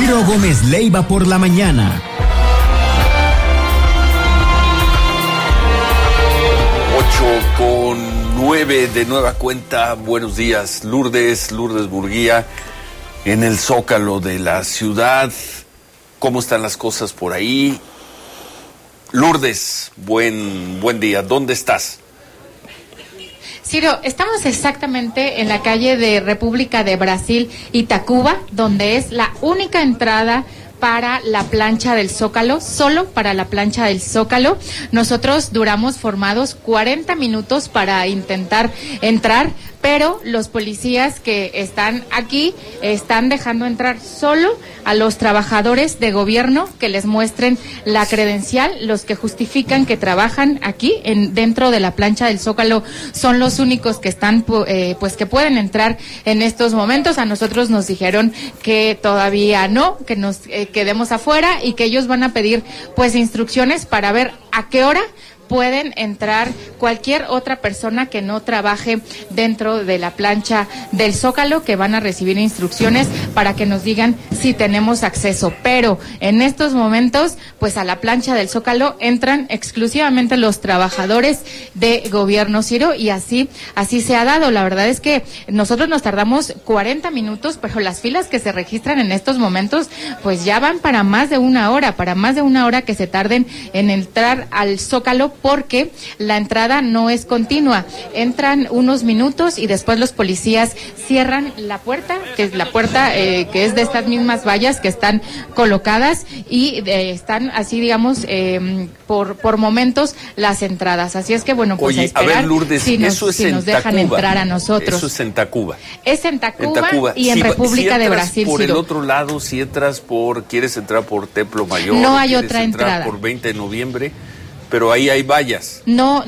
Ciro Gómez Leiva por la mañana. 8:09 de nueva cuenta. Buenos días, Lourdes Burguía, en el Zócalo de la ciudad. ¿Cómo están las cosas por ahí? Lourdes, buen día. ¿Dónde estás? Ciro, estamos exactamente en la calle de República de Brasil y Tacuba, donde es la única entrada para la plancha del Zócalo, solo para la plancha del Zócalo. Nosotros duramos formados 40 minutos para intentar entrar, pero los policías que están aquí están dejando entrar solo a los trabajadores de gobierno que les muestren la credencial. Los que justifican que trabajan aquí dentro de la plancha del Zócalo son los únicos que están, pues que pueden entrar en estos momentos. A nosotros nos dijeron que todavía no, que nos quedemos afuera y que ellos van a pedir pues instrucciones para ver a qué hora pueden entrar cualquier otra persona que no trabaje dentro de la plancha del Zócalo, que van a recibir instrucciones para que nos digan si tenemos acceso. Pero en estos momentos, pues a la plancha del Zócalo entran exclusivamente los trabajadores de gobierno, Ciro, y así se ha dado. La verdad es que nosotros nos tardamos 40 minutos, pero las filas que se registran en estos momentos, pues ya van para más de una hora que se tarden en entrar al Zócalo, porque la entrada no es continua. Entran unos minutos y después los policías cierran la puerta, que es la puerta que es de estas mismas vallas que están colocadas, y están así, digamos, por momentos las entradas. Así es que, bueno, pues oye, a esperar, a ver, Lourdes, si nos dejan entrar a nosotros. Eso es en Tacuba. Es en Tacuba y en República de Brasil. Por Ciro, el otro lado, si entras quieres entrar por Templo Mayor, no hay otra entrada. Por 20 de noviembre, pero ahí hay vallas. No.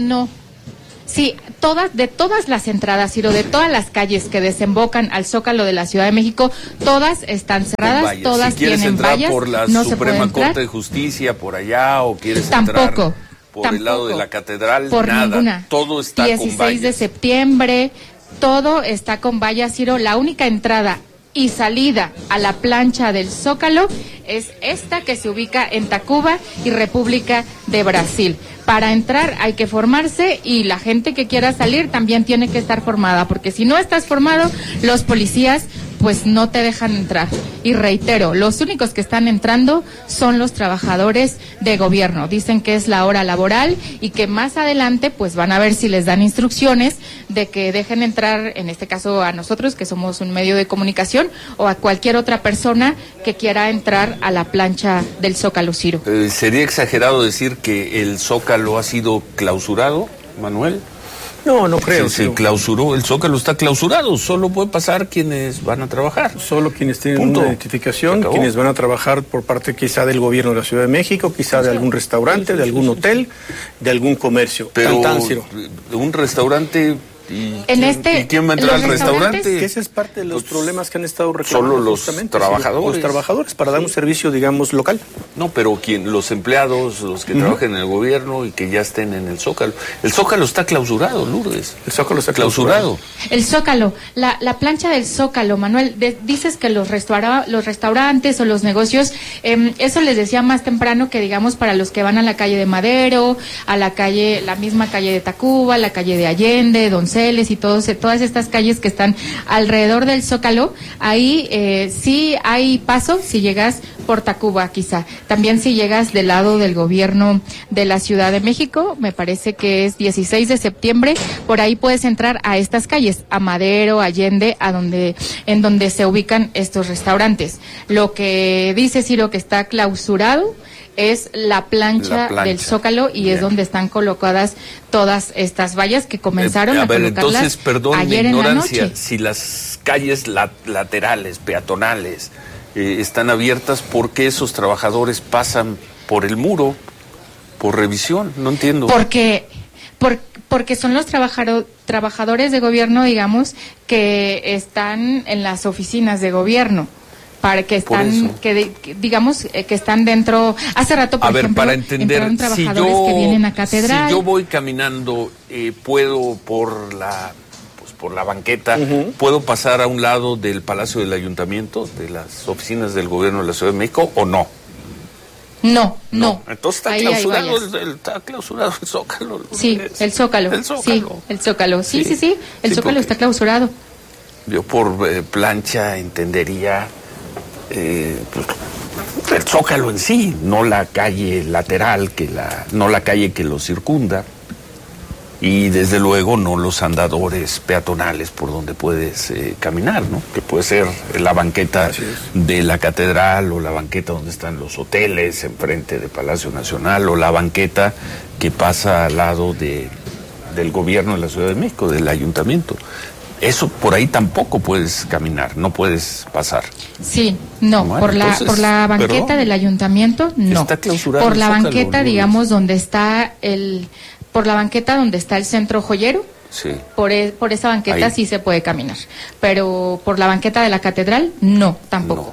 Sí, de todas las entradas, Ciro, de todas las calles que desembocan al Zócalo de la Ciudad de México, todas están cerradas, todas tienen vallas. ¿Quieres entrar por la Suprema Corte de Justicia, por allá, o quieres entrar por el lado de la Catedral? Por nada, ninguna. Todo está 16 con vallas. de septiembre, todo está con vallas, Ciro. La única entrada y salida a la plancha del Zócalo es esta, que se ubica en Tacuba y República de Brasil. Para entrar hay que formarse, y la gente que quiera salir también tiene que estar formada, porque si no estás formado, los policías pues no te dejan entrar. Y reitero, los únicos que están entrando son los trabajadores de gobierno. Dicen que es la hora laboral y que más adelante pues van a ver si les dan instrucciones de que dejen entrar, en este caso a nosotros, que somos un medio de comunicación, o a cualquier otra persona que quiera entrar a la plancha del Zócalo, Ciro. ¿Sería exagerado decir que el Zócalo ha sido clausurado, Manuel? No creo. Se clausuró, el Zócalo está clausurado, solo puede pasar quienes van a trabajar. Solo quienes tienen una identificación, quienes van a trabajar por parte quizá del gobierno de la Ciudad de México, quizá de algún restaurante, de algún hotel, de algún comercio. Pero un restaurante... ¿Y quién va a entrar al restaurante? Que ese es parte de los problemas que han estado reclamando. Solo los trabajadores. Los trabajadores, para dar un servicio, digamos, local. No, pero los empleados, los que trabajan en el gobierno y que ya estén en el Zócalo. El Zócalo está clausurado, Lourdes. El Zócalo está clausurado. El Zócalo, la plancha del Zócalo, Manuel, dices que los restaurantes o los negocios, eso les decía más temprano, que digamos para los que van a la calle de Madero, a la misma calle de Tacuba, la calle de Allende, Donceles y todas estas calles que están alrededor del Zócalo, ahí sí hay paso si llegas por Tacuba, quizá. También si llegas del lado del gobierno de la Ciudad de México, me parece que es 16 de septiembre, por ahí puedes entrar a estas calles, a Madero, Allende, en donde se ubican estos restaurantes. Lo que dice Ciro que está clausurado es la plancha del Zócalo, y bien, es donde están colocadas todas estas vallas que comenzaron a colocarlas entonces, perdón, ayer en la noche. Si las calles laterales, peatonales, están abiertas, ¿por qué esos trabajadores pasan por el muro, por revisión? No entiendo. Porque son los trabajadores de gobierno, que están en las oficinas de gobierno. Para que están, que están dentro. Hace rato, por ejemplo, para entender, entraron trabajadores que vienen a Catedral. Si yo voy caminando, puedo por por la banqueta, ¿puedo pasar a un lado del Palacio del Ayuntamiento, de las oficinas del gobierno de la Ciudad de México, o no? No. Entonces está clausurado el Zócalo. Sí, el Zócalo. Sí, el Zócalo. Sí, el Zócalo está clausurado. Yo por plancha entendería pues, el Zócalo en sí, no la calle lateral, no la calle que lo circunda. Y desde luego no los andadores peatonales por donde puedes caminar, ¿no? Que puede ser la banqueta de la catedral, o la banqueta donde están los hoteles enfrente de Palacio Nacional, o la banqueta que pasa al lado del gobierno de la Ciudad de México, del ayuntamiento. Eso por ahí tampoco puedes caminar, no puedes pasar. Sí, no, bueno, por la banqueta del ayuntamiento, no. Está clausurado. Por la banqueta, digamos, donde está por la banqueta donde está el centro joyero, sí. Por esa banqueta ahí sí se puede caminar, pero por la banqueta de la catedral, no, tampoco.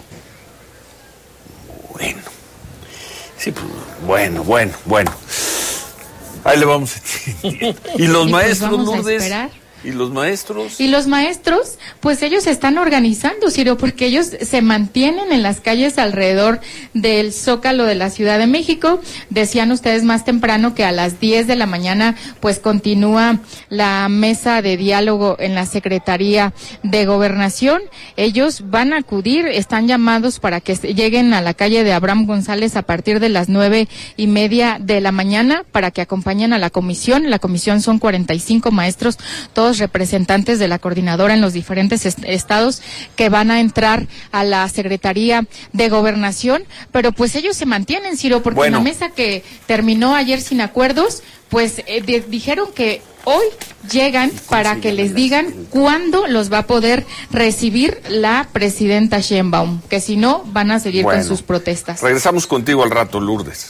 No. Bueno. Sí, pues, bueno. Ahí le vamos a... ¿Y los maestros, pues Lourdes? ¿Y los maestros? Y los maestros, pues ellos se están organizando, Ciro, porque ellos se mantienen en las calles alrededor del Zócalo de la Ciudad de México. Decían ustedes más temprano que a las 10 de la mañana, pues continúa la mesa de diálogo en la Secretaría de Gobernación. Ellos van a acudir, están llamados para que lleguen a la calle de Abraham González a partir de las 9:30 de la mañana para que acompañen a la comisión. La comisión son 45 maestros, todos representantes de la coordinadora en los diferentes estados que van a entrar a la Secretaría de Gobernación, pero pues ellos se mantienen, Ciro, porque en la mesa que terminó ayer sin acuerdos, pues dijeron que hoy llegan para que les digan cuándo los va a poder recibir la presidenta Sheinbaum, que si no van a seguir con sus protestas. Regresamos contigo al rato, Lourdes.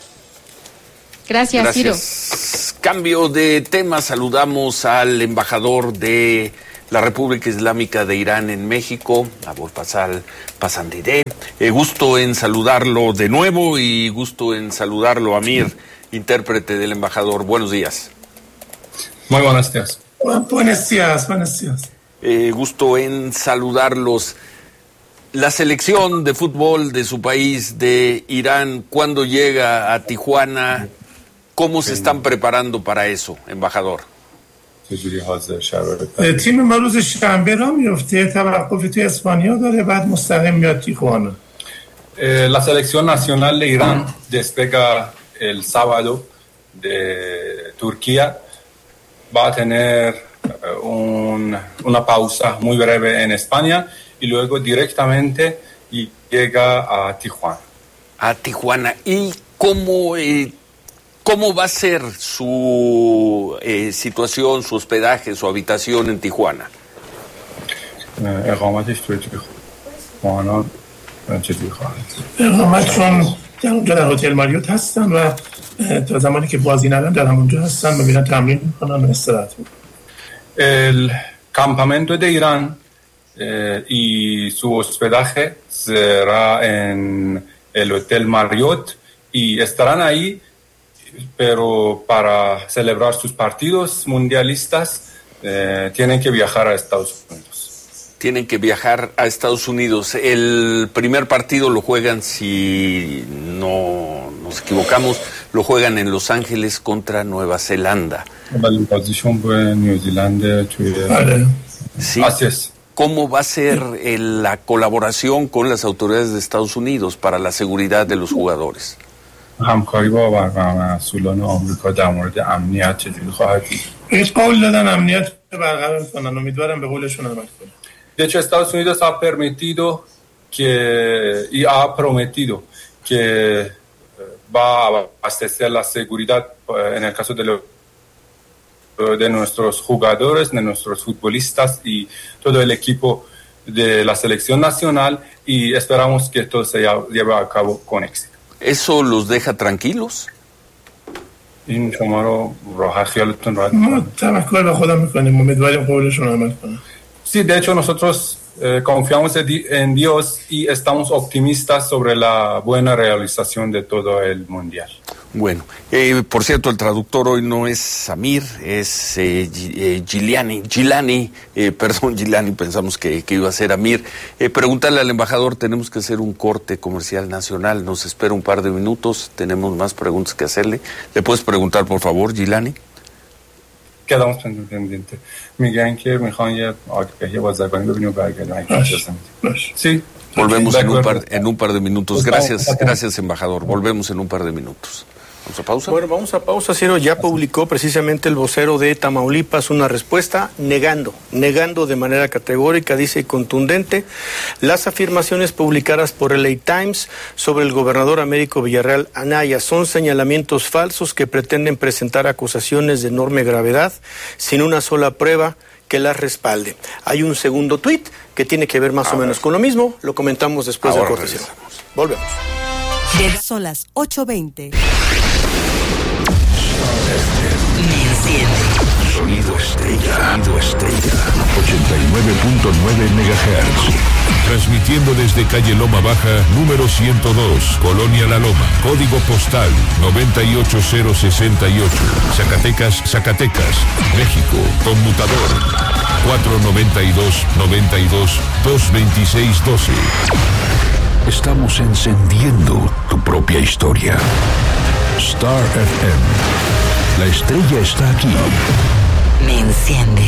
Gracias, Ciro. Cambio de tema, saludamos al embajador de la República Islámica de Irán en México, Abul Faisal Pasandideh. Gusto en saludarlo de nuevo y gusto en saludarlo, Amir, intérprete del embajador. Buenos días. Muy buenos días. Buenos días. Gusto en saludarlos. La selección de fútbol de su país, de Irán, ¿cuándo llega a Tijuana? ¿Cómo se están preparando para eso, embajador? تیم ما روز شنبه را میفته، توقف توی اسپانیا داره، بعد مستقیم میاد تیخوانا. La selección nacional de Irán despega el sábado de Turquía. Va a tener una pausa muy breve en España y luego directamente llega a Tijuana. A Tijuana. ¿Y cómo va a ser su situación, su hospedaje, su habitación en Tijuana? اقامتش توی تیخوانا چجوری خواهد؟ اقامتشون در هتل ماریوت هستن و تا زمانی که بازی ندارن در همونجا هستن و میرن تمرین میکنن و استراحت میکنن. El campamento de Irán y su hospedaje será en el Hotel Marriott y estarán ahí, pero para celebrar sus partidos mundialistas tienen que viajar a Estados Unidos. Tienen que viajar a Estados Unidos. El primer partido lo juegan, si no nos equivocamos, lo juegan en Los Ángeles contra Nueva Zelanda. Sí. Así es. ¿Cómo va a ser la colaboración con las autoridades de Estados Unidos para la seguridad de los jugadores? De hecho, Estados Unidos ha permitido y ha prometido que va a abastecer la seguridad en el caso de nuestros jugadores, de nuestros futbolistas y todo el equipo de la selección nacional, y esperamos que todo se lleve a cabo con éxito. ¿Eso los deja tranquilos? Sí, de hecho nosotros confiamos en Dios y estamos optimistas sobre la buena realización de todo el mundial. Bueno, por cierto, el traductor hoy no es Samir, es Gilani, pensamos que iba a ser Amir. Preguntarle al embajador, tenemos que hacer un corte comercial nacional, nos espera un par de minutos, tenemos más preguntas que hacerle. ¿Le puedes preguntar, por favor, Gilani? Quedamos pendientes. Migan que میخوان یه آگهی بازرگانی ببینیم و برگردیم. Sí. Volvemos en un par de minutos. Gracias, embajador. Volvemos en un par de minutos. ¿Vamos a pausa? Bueno, vamos a pausa, Ciro. Ya publicó precisamente el vocero de Tamaulipas una respuesta negando de manera categórica, dice, y contundente, las afirmaciones publicadas por LA Times sobre el gobernador Américo Villarreal Anaya. Son señalamientos falsos que pretenden presentar acusaciones de enorme gravedad sin una sola prueba que las respalde. Hay un segundo tuit que tiene que ver más o menos con lo mismo. Lo comentamos después del corte. Volvemos. Son las 8:20. Sonido estrella. 89.9 MHz. Transmitiendo desde calle Loma Baja, número 102, Colonia La Loma, código postal 98068, Zacatecas, México, conmutador 492-92-226-12. Estamos encendiendo tu propia historia. Star FM. La estrella está aquí. Me enciende.